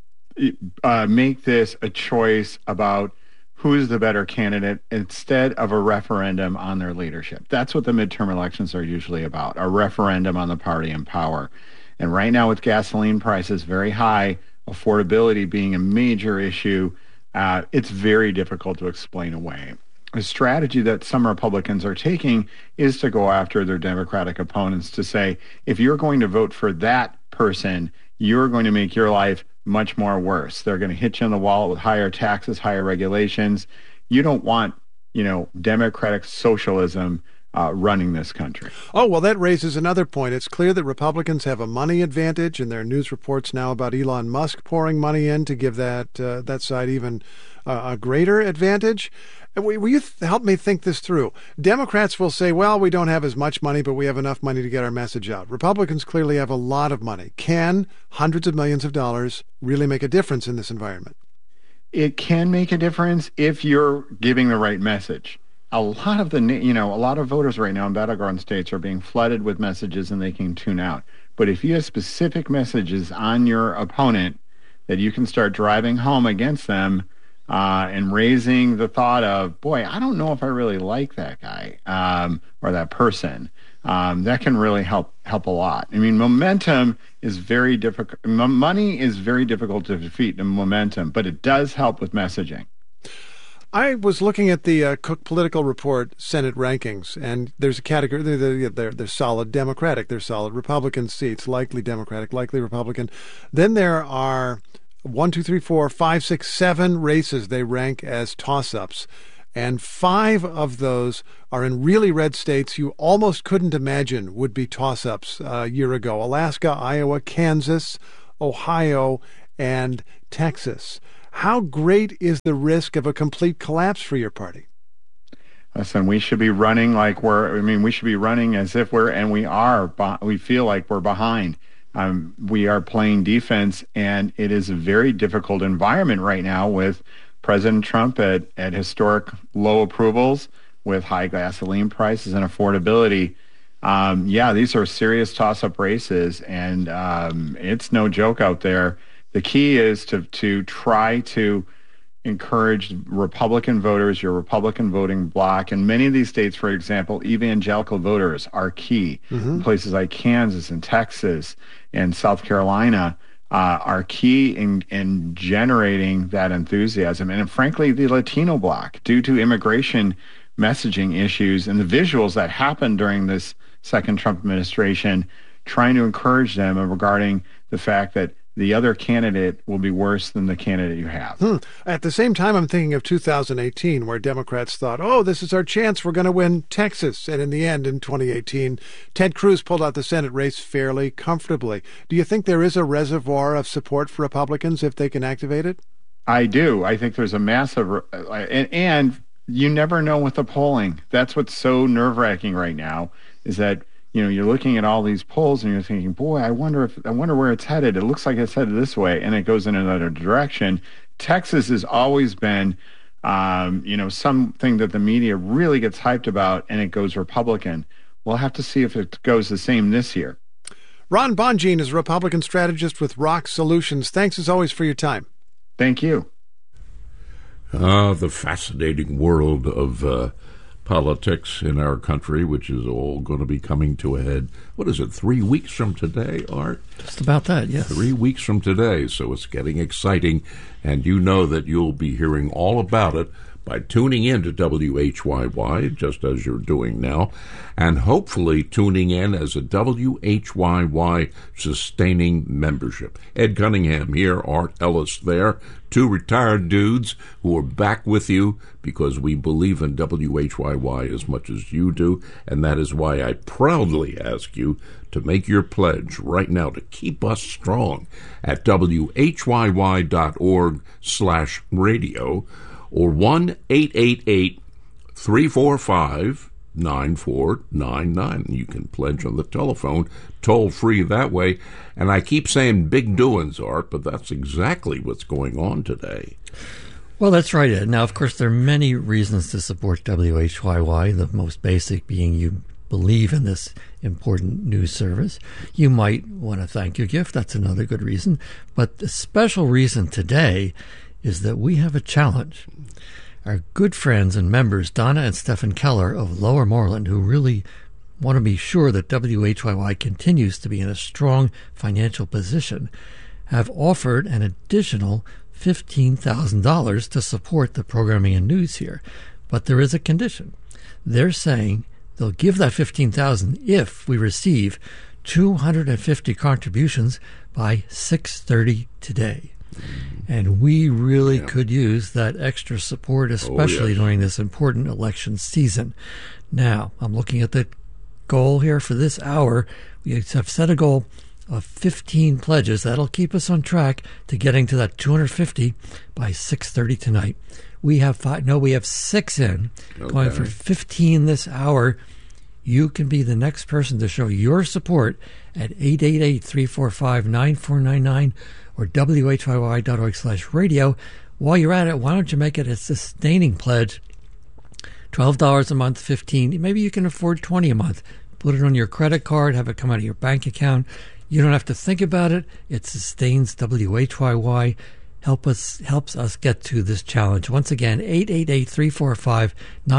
Speaker 1: to make this a choice about who's the better candidate instead of a referendum on their leadership. That's what the midterm elections are usually about, a referendum on the party in power. And right now with gasoline prices very high, affordability being a major issue, it's very difficult to explain away. A strategy that some Republicans are taking is to go after their Democratic opponents to say, if you're going to vote for that person, you're going to make your life much more worse. They're going to hit you in the wallet with higher taxes, higher regulations. You don't want, Democratic socialism running this country.
Speaker 20: Oh, well, that raises another point. It's clear that Republicans have a money advantage, and there are news reports now about Elon Musk pouring money in to give that side even a greater advantage. Will you help me think this through? Democrats will say, well, we don't have as much money, but we have enough money to get our message out. Republicans clearly have a lot of money. Can hundreds of millions of dollars really make a difference in this environment?
Speaker 1: It can make a difference if you're giving the right message. a lot of voters right now in battleground states are being flooded with messages and they can tune out. But if you have specific messages on your opponent that you can start driving home against them and raising the thought of, boy, I don't know if I really like that guy or that person, that can really help a lot. I mean, momentum is very difficult. Money is very difficult to defeat in momentum, but it does help with messaging.
Speaker 20: I was looking at the Cook Political Report Senate rankings, and there's a category. They're solid Democratic, they're solid Republican seats, likely Democratic, likely Republican. Then there are 1, 2, 3, 4, 5, 6, 7 races they rank as toss-ups, and 5 of those are in really red states you almost couldn't imagine would be toss-ups a year ago: Alaska, Iowa, Kansas, Ohio, and Texas. How great is the risk of a complete collapse for your party?
Speaker 1: Listen, we should be running we should be running as if we feel like we're behind. We are playing defense, and it is a very difficult environment right now with President Trump at historic low approvals, with high gasoline prices and affordability. These are serious toss-up races, and it's no joke out there. The key is to try to encourage Republican voters, your Republican voting bloc. In many of these states, for example, evangelical voters are key. Mm-hmm. Places like Kansas and Texas and South Carolina are key in generating that enthusiasm. And frankly, the Latino bloc, due to immigration messaging issues and the visuals that happened during this second Trump administration, trying to encourage them regarding the fact that the other candidate will be worse than the candidate you have.
Speaker 20: At the same time, I'm thinking of 2018, where Democrats thought, this is our chance, we're going to win Texas. And in the end, in 2018, Ted Cruz pulled out the Senate race fairly comfortably. Do you think there is a reservoir of support for Republicans if they can activate it?
Speaker 1: I do. I think there's a massive, and you never know with the polling. That's what's so nerve-wracking right now, is that you're looking at all these polls and you're thinking, boy, I wonder where it's headed. It looks like it's headed this way, and it goes in another direction. Texas has always been, something that the media really gets hyped about, and it goes Republican. We'll have to see if it goes the same this year.
Speaker 20: Ron Bonjean is a Republican strategist with Rock Solutions. Thanks as always for your time.
Speaker 1: Thank you.
Speaker 22: The fascinating world of politics in our country, which is all going to be coming to a head. What is it, 3 weeks from today, Art?
Speaker 9: Just about that, yes.
Speaker 22: 3 weeks from today, so it's getting exciting, and you know that you'll be hearing all about it by tuning in to WHYY, just as you're doing now, and hopefully tuning in as a WHYY sustaining membership. Ed Cunningham here, Art Ellis there, 2 retired dudes who are back with you because we believe in WHYY as much as you do, and that is why I proudly ask you to make your pledge right now to keep us strong at WHYY.org/radio or 1-888-345-9499. You can pledge on the telephone, toll-free that way. And I keep saying big doings, Art, but that's exactly what's going on today.
Speaker 9: Well, that's right, Ed. Now, of course, there are many reasons to support WHYY, the most basic being you believe in this important news service. You might want to thank your gift. That's another good reason. But the special reason today is that we have a challenge. Our good friends and members, Donna and Stephen Keller of Lower Moreland, who really want to be sure that WHYY continues to be in a strong financial position, have offered an additional $15,000 to support the programming and news here. But there is a condition. They're saying they'll give that $15,000 if we receive 250 contributions by 6:30 today. And we really could use that extra support, especially during this important election season. Now, I'm looking at the goal here for this hour. We have set a goal of 15 pledges. That'll keep us on track to getting to that 250 by 6:30 tonight. We have 5. No, we have 6 in. Okay. Going for 15 this hour. You can be the next person to show your support at 888-345-9499 or WHYY.org/radio. While you're at it, why don't you make it a sustaining pledge $12 a month, $15. Maybe you can afford $20 a month. Put it on your credit card, have it come out of your bank account. You don't have to think about it. It sustains WHYY. Helps us get to this challenge. Once again, 888-345-9499,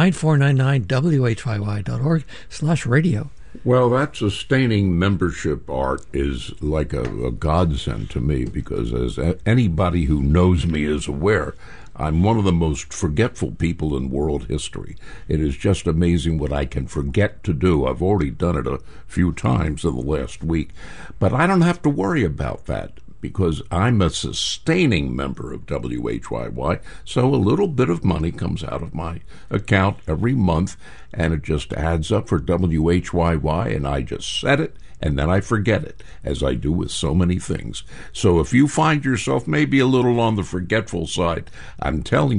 Speaker 9: WHYY.org/radio.
Speaker 22: Well, that sustaining membership, Art, is like a godsend to me because as anybody who knows me is aware, I'm one of the most forgetful people in world history. It is just amazing what I can forget to do. I've already done it a few times in the last week, but I don't have to worry about that because I'm a sustaining member of WHYY, so a little bit of money comes out of my account every month, and it just adds up for WHYY, and I just set it, and then I forget it, as I do with so many things. So if you find yourself maybe a little on the forgetful side, I'm telling